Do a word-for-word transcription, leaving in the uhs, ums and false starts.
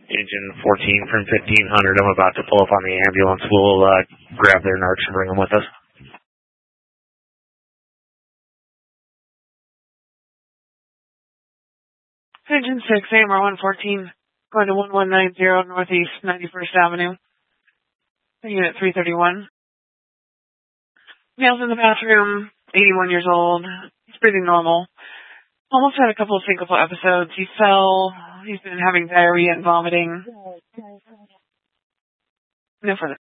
Engine fourteen from fifteen hundred. I'm about to pull up on the ambulance. We'll uh, grab their narcs and bring them with us. Engine six, A M R one fourteen, going to one one nine zero Northeast ninety-first Avenue. Unit three thirty-one. Male's in the bathroom, eighty-one years old. He's breathing normal. Almost had a couple of syncopal episodes. He fell. He's been having diarrhea and vomiting. No further.